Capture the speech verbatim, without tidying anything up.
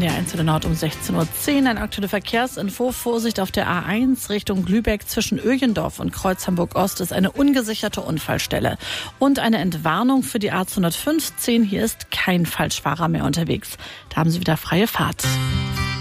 der eins zu Nord um sechzehn Uhr zehn. Ein aktuelle Verkehrsinfo. Vorsicht auf der A eins Richtung Lübeck zwischen Öjendorf und Kreuz Hamburg-Ost ist eine ungesicherte Unfallstelle. Und eine Entwarnung für die A zweihundertfünfzehn. Hier ist kein Falschfahrer mehr unterwegs. Da haben Sie wieder freie Fahrt.